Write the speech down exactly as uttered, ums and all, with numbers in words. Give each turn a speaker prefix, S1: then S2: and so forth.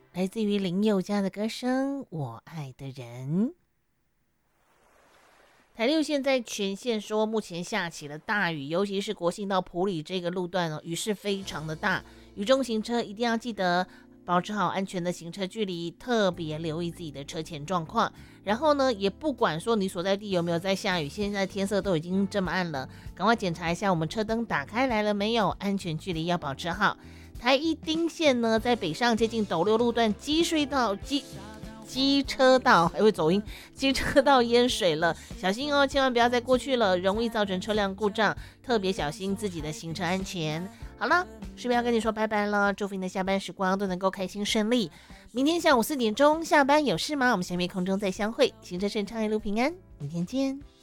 S1: 来自于林宥嘉的歌声《我爱的人》。台六线在全线说，目前下起了大雨，尤其是国信到埔里这个路段哦，雨势非常的大。雨中行车一定要记得保持好安全的行车距离，特别留意自己的车前状况。然后呢，也不管说你所在地有没有在下雨，现在天色都已经这么暗了，赶快检查一下我们车灯打开来了没有，安全距离要保持好。台一丁线呢，在北上接近斗六路段积水道积。机车道还会走音，机车道淹水了，小心哦，千万不要再过去了，容易造成车辆故障，特别小心自己的行车安全。好了，是不是要跟你说拜拜了？祝福你的下班时光都能够开心顺利。明天下午四点钟下班有事吗？我们下面空中再相会，行车顺畅，一路平安，明天见。